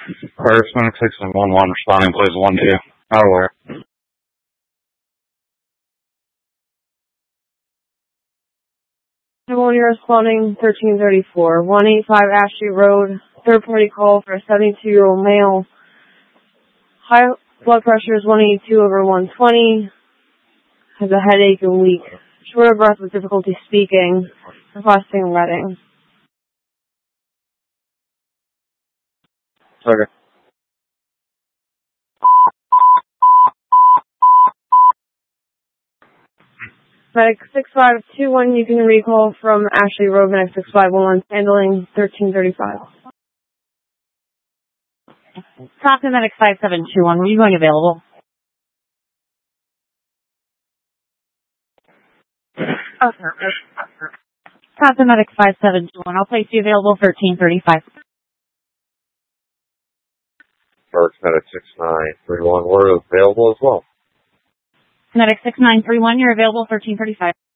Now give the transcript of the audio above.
First, 611, responding, please, 1-2. Out of where? You're responding 1334, 185 Ashley Road, third party call for a 72-year-old male. High blood pressure is 182/120, has a headache and weak. Short of breath with difficulty speaking, requesting Reading. Okay. Medic 6521, you can recall from Ashley Road, Medic 6511, handling 1335. Talk to Medic 5721. Were you going available? Okay. Talk to Medic 5721. I'll place you available 1335. First, Medic 6931. We're available as well. Medic 6931, you're available 1335.